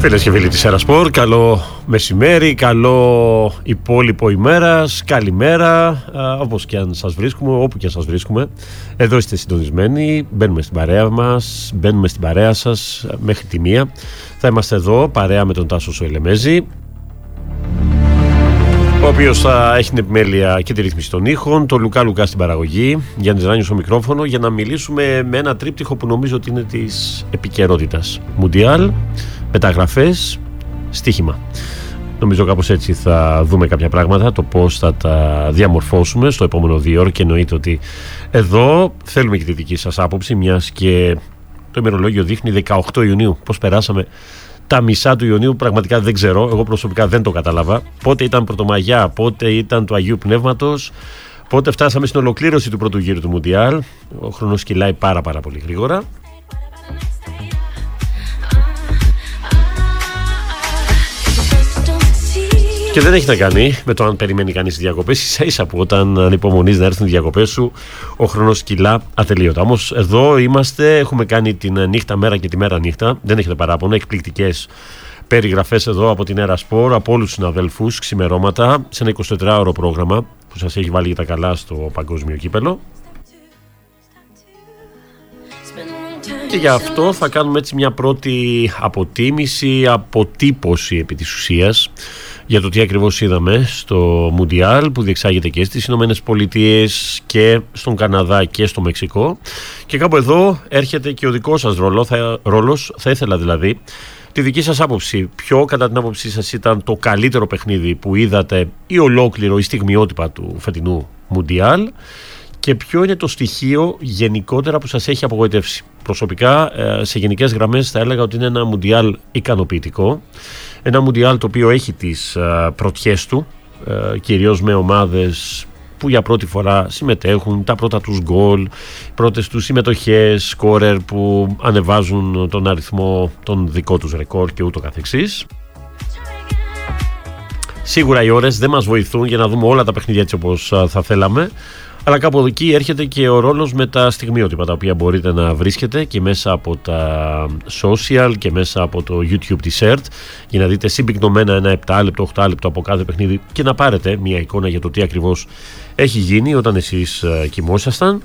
Φίλες και φίλοι της Ερασπορ, καλό μεσημέρι, καλό υπόλοιπο ημέρας, καλημέρα, όπως και αν σας βρίσκουμε, όπου και αν σας βρίσκουμε. Εδώ είστε συντονισμένοι, μπαίνουμε στην παρέα μας, μπαίνουμε στην παρέα σας μέχρι τη 1. Θα είμαστε εδώ παρέα με τον Τάσο Σοηλεμέζη, ο οποίος θα έχει την επιμέλεια και τη ρύθμιση των ήχων, τον Λουκά Λουκά στην παραγωγή, Γιάννης Ράνιος στο μικρόφωνο, για να μιλήσουμε με ένα τρίπτυχο που νομίζω ότι είναι της επικαιρότητας. Μουντιάλ, μεταγραφές, στοίχημα. Νομίζω κάπως έτσι θα δούμε κάποια πράγματα, το πώς θα τα διαμορφώσουμε στο επόμενο 2 ώρες, και εννοείται ότι εδώ θέλουμε και τη δική σας άποψη, μιας και το ημερολόγιο δείχνει 18 Ιουνίου. Πώς περάσαμε τα μισά του Ιουνίου, πραγματικά δεν ξέρω. Εγώ προσωπικά δεν το κατάλαβα. Πότε ήταν Πρωτομαγιά, πότε ήταν του Αγίου Πνεύματος, πότε φτάσαμε στην ολοκλήρωση του πρώτου γύρου του Μουντιάλ. Ο χρόνος κυλάει πάρα πολύ γρήγορα. Και δεν έχει να κάνει με το αν περιμένει κανείς τις διακοπές. Ίσα-ίσα που όταν ανυπομονείς να έρθουν οι διακοπές σου, ο χρόνος κυλά ατελείωτα. Όμως εδώ είμαστε, έχουμε κάνει την νύχτα μέρα και τη μέρα νύχτα. Δεν έχετε παράπονο, εκπληκτικές περιγραφές εδώ από την Ερασπορ, από όλους τους συναδέλφους, ξημερώματα, σε ένα 24ωρο πρόγραμμα που σας έχει βάλει για τα καλά στο παγκόσμιο κύπελο. Και γι' αυτό θα κάνουμε έτσι μια πρώτη αποτίμηση, αποτύπωση επί της ουσίας, για το τι ακριβώς είδαμε στο Μουντιάλ που διεξάγεται και στις Ηνωμένες Πολιτείες και στον Καναδά και στο Μεξικό. Και κάπου εδώ έρχεται και ο δικός σας ρόλος. Θα ήθελα δηλαδή τη δική σας άποψη. Ποιο κατά την άποψή σας ήταν το καλύτερο παιχνίδι που είδατε, ή ολόκληρο ή στιγμιότυπα του φετινού Μουντιάλ, και ποιο είναι το στοιχείο γενικότερα που σας έχει απογοητεύσει? Προσωπικά, σε γενικές γραμμές θα έλεγα ότι είναι ένα Μουντιάλ ικανοποιητικό. Ένα Μουντιάλ το οποίο έχει τις πρωτιές του, κυρίως με ομάδες που για πρώτη φορά συμμετέχουν, τα πρώτα τους γκολ, πρώτες τους συμμετοχές, σκόρερ που ανεβάζουν τον αριθμό των δικών τους ρεκόρ και ούτω καθεξής. Σίγουρα οι ώρες δεν μας βοηθούν για να δούμε όλα τα παιχνίδια έτσι όπως θα θέλαμε, αλλά κάπου εκεί έρχεται και ο ρόλος με τα στιγμιότυπα, τα οποία μπορείτε να βρίσκετε και μέσα από τα social και μέσα από το YouTube της ΕΡΤ, για να δείτε συμπυκνωμένα ένα 7 λεπτό, 8 λεπτό από κάθε παιχνίδι και να πάρετε μια εικόνα για το τι ακριβώς έχει γίνει όταν εσείς κοιμόσασταν.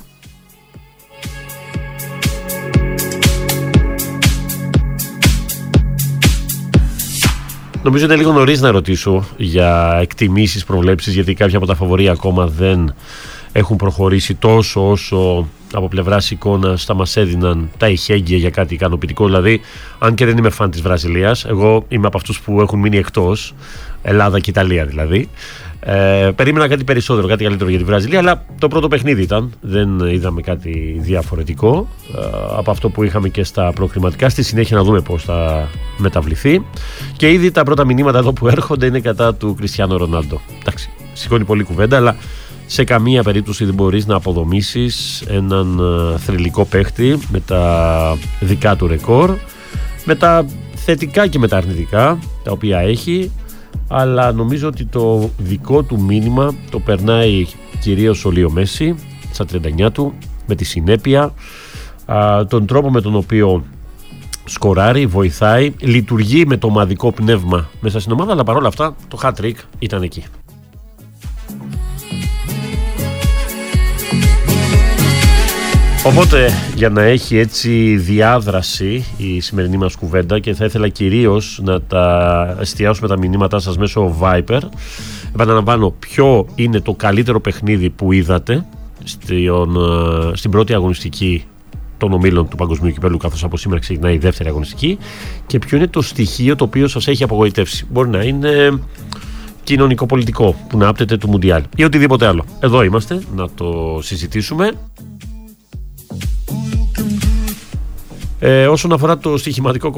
Νομίζω είναι λίγο νωρίς να ρωτήσω για εκτιμήσεις, προβλέψεις, γιατί κάποια από τα φαβορί ακόμα δεν έχουν προχωρήσει τόσο όσο από πλευράς εικόνας θα μας έδιναν τα ειχέγγυα για κάτι ικανοποιητικό. Δηλαδή, αν και δεν είμαι φαν της Βραζιλίας, εγώ είμαι από αυτούς που έχουν μείνει εκτός, Ελλάδα και Ιταλία δηλαδή. Περίμενα κάτι περισσότερο, κάτι καλύτερο για τη Βραζιλία, αλλά το πρώτο παιχνίδι ήταν. Δεν είδαμε κάτι διαφορετικό από αυτό που είχαμε και στα προκριματικά. Στη συνέχεια να δούμε πώς θα μεταβληθεί. Και ήδη τα πρώτα μηνύματα εδώ που έρχονται είναι κατά του Κριστιάνο Ρονάλντο. Εντάξει, σηκώνει πολύ κουβέντα, αλλά σε καμία περίπτωση δεν μπορείς να αποδομήσεις έναν θρυλικό παίχτη με τα δικά του ρεκόρ, με τα θετικά και με τα αρνητικά τα οποία έχει, αλλά νομίζω ότι το δικό του μήνυμα το περνάει κυρίως ο Λίο Μέση στα 39 του, με τη συνέπεια, τον τρόπο με τον οποίο σκοράρει, βοηθάει, λειτουργεί με το ομαδικό πνεύμα μέσα στην ομάδα, αλλά παρόλα αυτά το hat-trick ήταν εκεί. Οπότε, για να έχει έτσι διάδραση η σημερινή μας κουβέντα, και θα ήθελα κυρίως να τα εστιάσουμε τα μηνύματά σας μέσω Viber, επαναλαμβάνω, ποιο είναι το καλύτερο παιχνίδι που είδατε στην πρώτη αγωνιστική των ομίλων του Παγκοσμίου Κυπέλλου, καθώς από σήμερα ξεκινάει η δεύτερη αγωνιστική, και ποιο είναι το στοιχείο το οποίο σας έχει απογοητεύσει? Μπορεί να είναι κοινωνικό-πολιτικό που να άπτεται του Μουντιάλ ή οτιδήποτε άλλο. Εδώ είμαστε να το συζητήσουμε. Όσον αφορά το στοιχηματικό